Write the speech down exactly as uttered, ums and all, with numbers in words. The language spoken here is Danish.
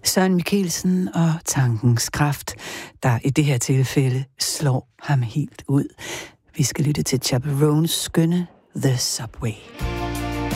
Søren Michelsen og tankens kraft, der i det her tilfælde slår ham helt ud. Vi skal lytte til Chaperones skønne The Subway.